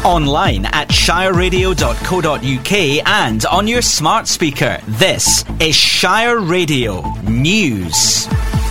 Online at shireradio.co.uk and on your smart speaker. This is Shire Radio News.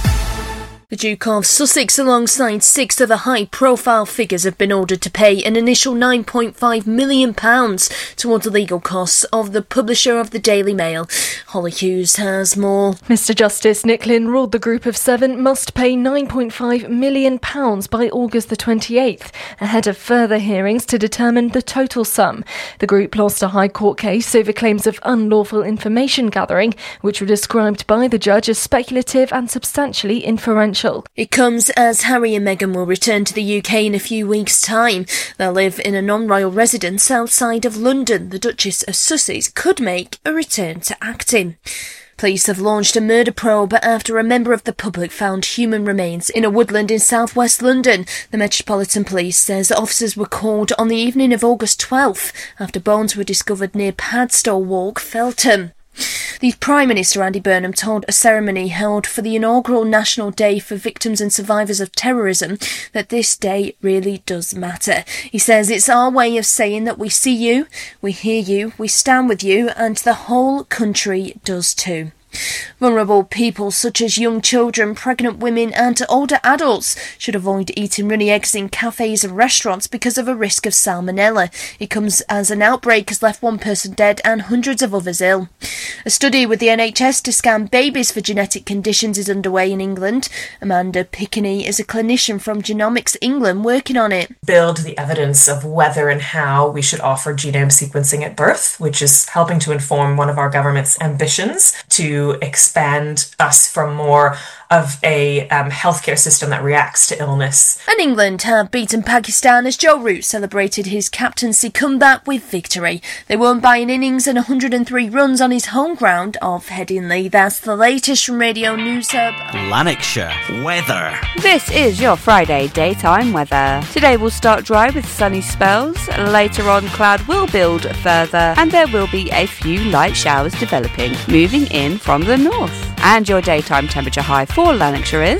The Duke of Sussex, alongside 6 other high-profile figures, have been ordered to pay an initial £9.5 million towards the legal costs of the publisher of the Daily Mail. Holly Hughes has more. Mr Justice Nick Lynn ruled the group of 7 must pay £9.5 million by August the 28th, ahead of further hearings to determine the total sum. The group lost a High Court case over claims of unlawful information gathering, which were described by the judge as speculative and substantially inferential. It comes as Harry and Meghan will return to the UK in a few weeks' time. They'll live in a non-royal residence outside of London. The Duchess of Sussex could make a return to acting. Police have launched a murder probe after a member of the public found human remains in a woodland in south-west London. The Metropolitan Police says officers were called on the evening of August 12th after bones were discovered near Padstow Walk, Feltham. The Prime Minister Andy Burnham told a ceremony held for the inaugural National Day for Victims and Survivors of Terrorism that this day really does matter. He says it's our way of saying that we see you, we hear you, we stand with you, and the whole country does too. Vulnerable people such as young children, pregnant women and older adults should avoid eating runny eggs in cafes and restaurants because of a risk of salmonella. It comes as an outbreak has left 1 person dead and hundreds of others ill. A study with the NHS to scan babies for genetic conditions is underway in England. Amanda Pickney is a clinician from Genomics England working on it. Build the evidence of whether and how we should offer genome sequencing at birth, which is helping to inform one of our government's ambitions to expand us from more of a healthcare system that reacts to illness. And England have beaten Pakistan as Joe Root celebrated his captaincy comeback with victory. They won by an innings and 103 runs on his home ground of Headingley. That's the latest from Radio News Hub. Lanarkshire weather. This is your Friday daytime weather. Today will start dry with sunny spells. Later on, cloud will build further and there will be a few light showers developing, moving in from the north. And your daytime temperature high for Lanarkshire is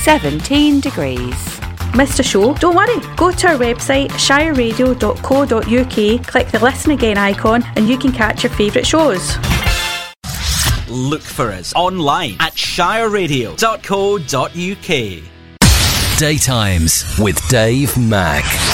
17 degrees. Missed a show? Don't worry. Go to our website shireradio.co.uk, click the Listen Again icon and you can catch your favourite shows. Look for us online at shireradio.co.uk. Daytimes with Dave Mack.